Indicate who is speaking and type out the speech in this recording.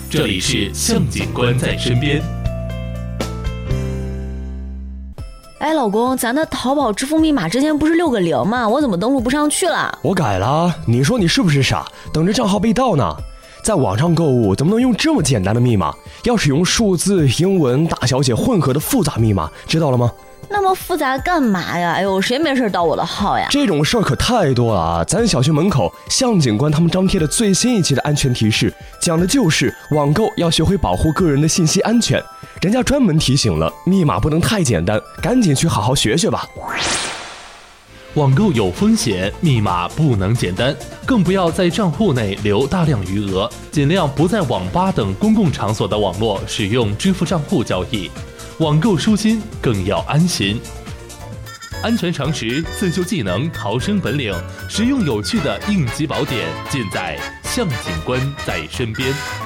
Speaker 1: 这里是向警官在身边。
Speaker 2: 哎，老公，咱的淘宝支付密码之前不是6个0吗？我怎么登录不上去了？
Speaker 3: 我改了，你说你是不是傻？等着账号被盗呢？在网上购物怎么能用这么简单的密码？要使用数字、英文、大小写混合的复杂密码，知道了吗？
Speaker 2: 那么复杂干嘛呀？哎呦，谁没事盗我的号呀？
Speaker 3: 这种事儿可太多了啊！咱小区门口向警官他们张贴的最新一期的安全提示，讲的就是网购要学会保护个人的信息安全。人家专门提醒了，密码不能太简单，赶紧去好好学学吧。
Speaker 1: 网购有风险，密码不能简单，更不要在账户内留大量余额，尽量不在网吧等公共场所的网络使用支付账户交易。网购舒心，更要安心。安全常识、自救技能、逃生本领，实用有趣的应急宝典，尽在向警官在身边。